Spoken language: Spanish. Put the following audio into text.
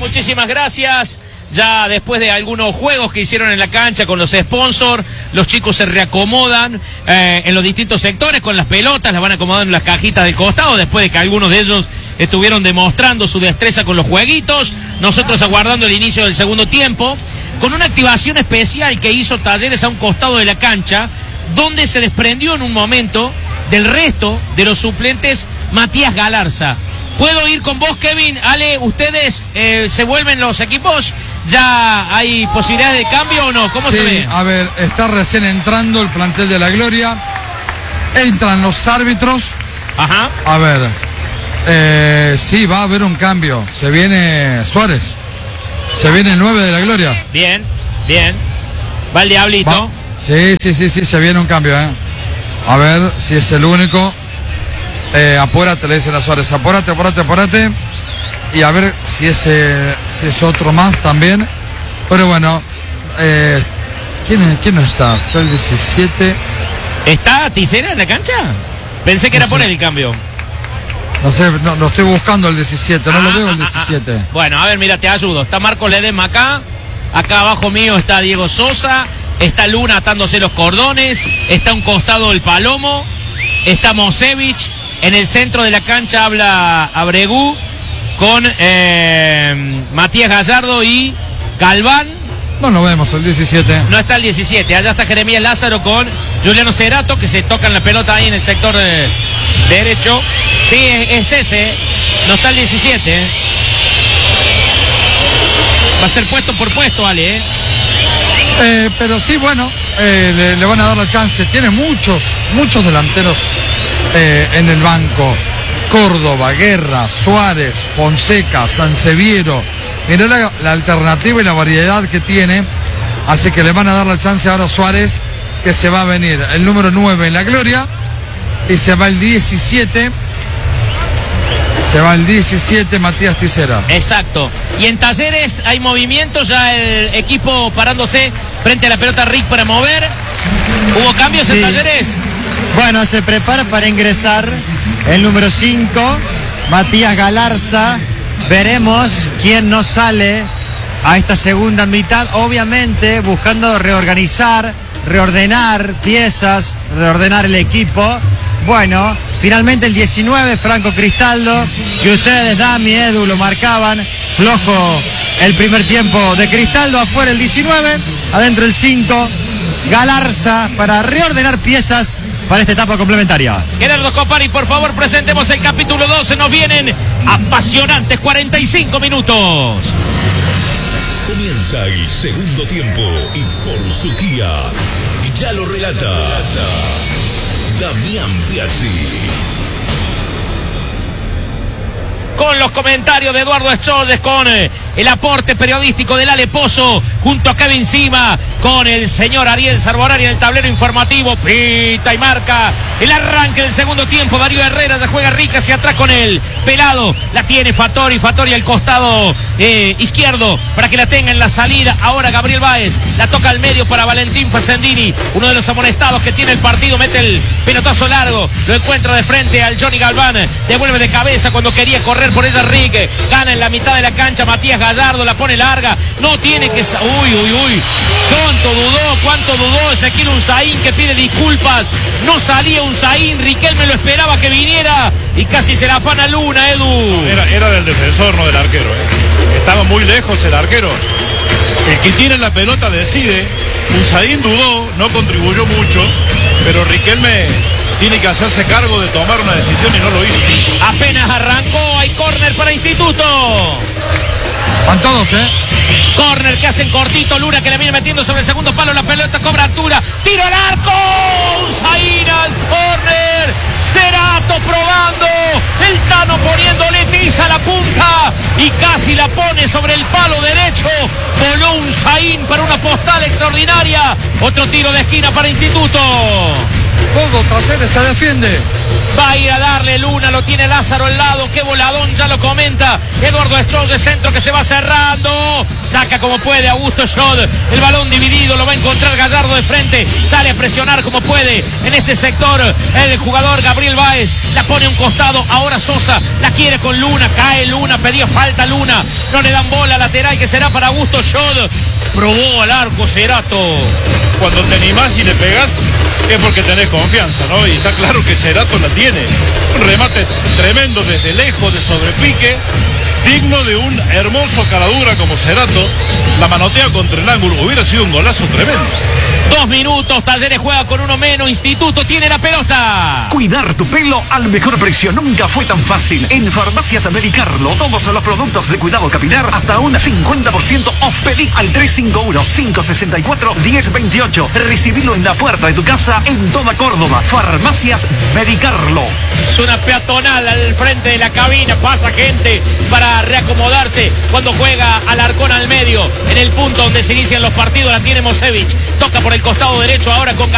muchísimas gracias. Ya después de algunos juegos que hicieron en la cancha con los sponsors, los chicos se reacomodan en los distintos sectores con las pelotas, las van acomodando en las cajitas del costado, después de que algunos de ellos estuvieron demostrando su destreza con los jueguitos. Nosotros aguardando el inicio del segundo tiempo, con una activación especial que hizo Talleres a un costado de la cancha, donde se desprendió en un momento del resto de los suplentes Matías Galarza. ¿Puedo ir con vos, Kevin? Ale, ¿ustedes se vuelven los equipos? ¿Ya hay posibilidades de cambio o no? ¿Cómo se ve? A ver, está recién entrando el plantel de la Gloria. Entran los árbitros. Ajá. A ver, sí, va a haber un cambio. Se viene Suárez. Se viene el 9 de la Gloria. Bien, bien. Va el Diablito. Sí, se viene un cambio, A ver si es el único. Apúrate, le dicen a Suárez, apúrate. Y a ver si es otro más también. Pero bueno, ¿quién no está? Está el 17. ¿Está Ticera en la cancha? Pensé que era por él el cambio. No sé, no, lo estoy buscando el 17, no lo veo el 17. Bueno, a ver, mira, te ayudo. Está Marcos Ledesma acá. Acá abajo mío está Diego Sosa. Está Luna atándose los cordones. Está a un costado el Palomo. Está Mosevich. En el centro de la cancha habla Abregú con Matías Gallardo y Galván. No lo vemos, el 17. No está el 17. Allá está Jeremías Lázaro con Juliano Cerato, que se tocan la pelota ahí en el sector derecho. Sí, es ese. No está el 17. Va a ser puesto por puesto, Ale. Pero sí, bueno, le van a dar la chance. Tiene muchos delanteros en el banco. Córdoba, Guerra, Suárez, Fonseca, Sanseviero. Mirá la alternativa y la variedad que tiene. Así que le van a dar la chance ahora a Suárez, que se va a venir el número 9 en la Gloria. Y se va el 17. Se va el 17, Matías Ticera. Exacto. Y en Talleres hay movimiento, ya el equipo parándose frente a la pelota Rick para mover. ¿Hubo cambios en Talleres? Bueno, se prepara para ingresar el número 5, Matías Galarza. Veremos quién no sale a esta segunda mitad, obviamente buscando reorganizar, reordenar piezas, reordenar el equipo. Bueno, finalmente el 19, Franco Cristaldo, que ustedes, Dami, Edu, lo marcaban. Flojo el primer tiempo de Cristaldo, afuera el 19, adentro el 5, Galarza, para reordenar piezas para esta etapa complementaria. Gerardo Copari, por favor, presentemos el capítulo 12. Nos vienen apasionantes 45 minutos. Comienza el segundo tiempo y por Suquía ya lo relata Damián Piazzi. Con los comentarios de Eduardo Escholdes, con el aporte periodístico del Ale Pozo, junto a Kevin Sima, con el señor Ariel Sarborari en el tablero informativo. Pita y marca el arranque del segundo tiempo. Darío Herrera ya juega rica hacia atrás con el pelado. La tiene Fattori al costado izquierdo para que la tenga en la salida. Ahora Gabriel Báez la toca al medio para Valentín Facendini, uno de los amonestados que tiene el partido. Mete el pelotazo largo, lo encuentra de frente al Johnny Galván. Devuelve de cabeza cuando quería correr por ella Rique. Gana en la mitad de la cancha Matías Gallardo, la pone larga. No tiene que... Uy. ¿Cuánto dudó Ezequiel Unzaín, que pide disculpas? No salía Unzaín, Riquelme lo esperaba que viniera y casi se la afana Luna, Edu. Era del defensor, no del arquero. Estaba muy lejos el arquero. El que tiene la pelota decide. Unzaín dudó, no contribuyó mucho, pero Riquelme tiene que hacerse cargo de tomar una decisión y no lo hizo. Apenas arrancó, hay córner para Instituto. Van todos, Córner que hacen cortito, Luna que le viene metiendo sobre el segundo palo, la pelota cobra altura, tiro al arco, Unzaín al córner, Cerato probando, el Tano poniéndole tiza a la punta y casi la pone sobre el palo derecho, voló Unzaín para una postal extraordinaria, otro tiro de esquina para Instituto. Todo Talleres se defiende. Va a ir a darle Luna, lo tiene Lázaro al lado. Qué voladón, ya lo comenta Eduardo Schott, de centro que se va cerrando. Saca como puede Augusto Schott. El balón dividido, lo va a encontrar Gallardo de frente. Sale a presionar como puede en este sector el jugador Gabriel Báez. La pone a un costado, ahora Sosa la quiere con Luna. Cae Luna, pedía falta Luna. No le dan bola, lateral que será para Augusto Schott. Probó al arco Cerato. Cuando te animás y le pegas es porque tenés confianza, ¿no? Y está claro que Cerato la tiene. Un remate tremendo desde lejos, de sobrepique, digno de un hermoso caradura como Cerato. La manotea contra el ángulo, hubiera sido un golazo tremendo. 2 minutos, Talleres juega con uno menos, Instituto tiene la pelota. Cuidar tu pelo al mejor precio nunca fue tan fácil. En Farmacias Medicarlo, todos los productos de cuidado capilar hasta un 50% off. Pedí al 351-564-1028. Recibilo en la puerta de tu casa en toda Córdoba. Farmacias Medicarlo. Es una peatonal al frente de la cabina, pasa gente para reacomodarse cuando juega Alarcón al medio, en el punto donde se inician los partidos. La tiene Mosevich, toca por el costado derecho ahora con